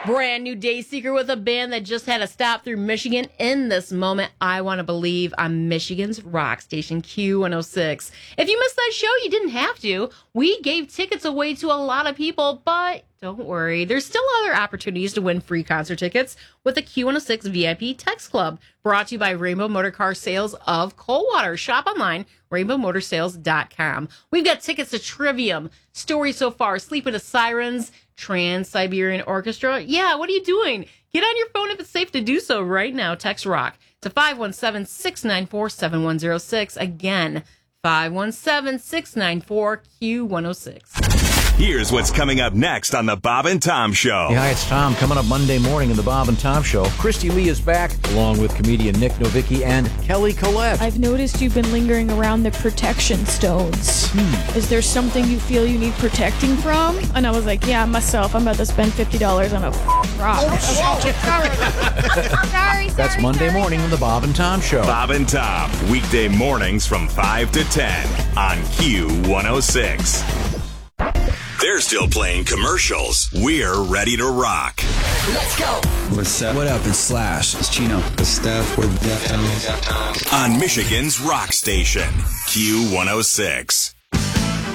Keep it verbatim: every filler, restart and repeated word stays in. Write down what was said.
Brand new Dayseeker with a band that just had a stop through Michigan. In this moment, I Want to Believe on Michigan's rock station Q one oh six. If you missed that show, you didn't have to. We gave tickets away to a lot of people, but don't worry. There's still other opportunities to win free concert tickets with the Q one oh six V I P Text Club, brought to you by Rainbow Motor Car Sales of Coldwater. Shop online, rainbow motor sales dot com. We've got tickets to Trivium, Story So Far, Sleep with the Sirens, Trans-Siberian Orchestra. Yeah, what are you doing? Get on your phone if it's safe to do so right now. Text ROCK to five one seven, six nine four, seven one zero six. Again, five one seven, six nine four, Q one oh six. Here's what's coming up next on the Bob and Tom Show. Hey, hi, it's Tom. Coming up Monday morning in the Bob and Tom Show. Christy Lee is back, along with comedian Nick Novicki and Kelly Collette. I've noticed you've been lingering around the protection stones. Hmm. Is there something you feel you need protecting from? And I was like, yeah, myself. I'm about to spend fifty dollars on a rock. Oh, sorry. sorry, sorry. That's Monday sorry, morning in the Bob and Tom Show. Bob and Tom, weekday mornings from five to ten on Q one oh six. They're still playing commercials. We're ready to rock. Let's go. What's up? What up? It's Slash. It's Chino. It's Steph. We're Deftones. On Michigan's rock station, Q one oh six.